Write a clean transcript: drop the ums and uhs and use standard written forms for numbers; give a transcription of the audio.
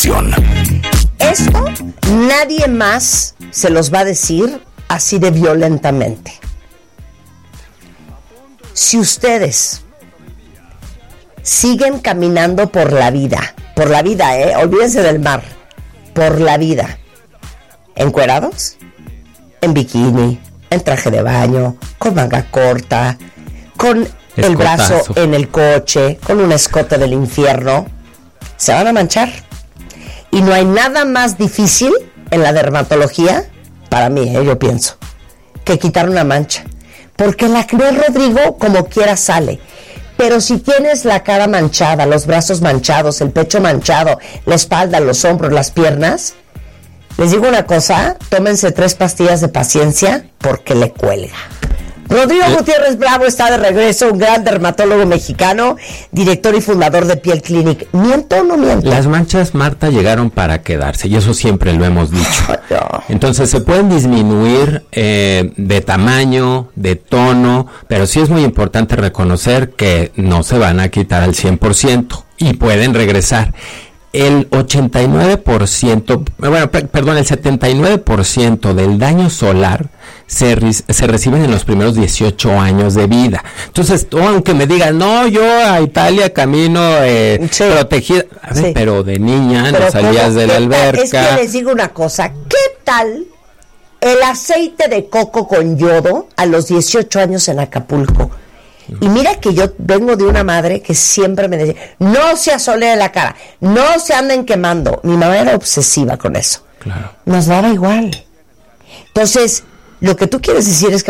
información. Esto nadie más se los va a decir así de violentamente. Si ustedes siguen caminando por la vida, olvídense del mar, por la vida, encuerados, en bikini, en traje de baño, con manga corta, con el brazo en el coche, con un escote del infierno, se van a manchar. Y no hay nada más difícil en la dermatología, para mí, yo pienso, que quitar una mancha. Porque el acné, Rodrigo, como quiera sale. Pero si tienes la cara manchada, los brazos manchados, el pecho manchado, la espalda, los hombros, las piernas, les digo una cosa, tómense 3 pastillas de paciencia porque le cuelga. Rodrigo Gutiérrez Bravo está de regreso, un gran dermatólogo mexicano, director y fundador de Piel Clinic. ¿Miento o no miento? Las manchas, Marta, llegaron para quedarse, y eso siempre lo hemos dicho. Entonces se pueden disminuir de tamaño, de tono, pero sí es muy importante reconocer que no se van a quitar al 100% y pueden regresar. El 89%, el 79% del daño solar se reciben en los primeros 18 años de vida. Entonces, tú, aunque me digan, no, yo a Italia camino protegida, Sí. pero de niña Pero no salías de la alberca. Es que les digo una cosa, ¿qué tal el aceite de coco con yodo a los 18 años en Acapulco? Y mira que yo vengo de una madre que siempre me decía, no se asolee la cara, no se anden quemando. Mi mamá era obsesiva con eso. Claro. Nos daba igual. Entonces, lo que tú quieres decir es que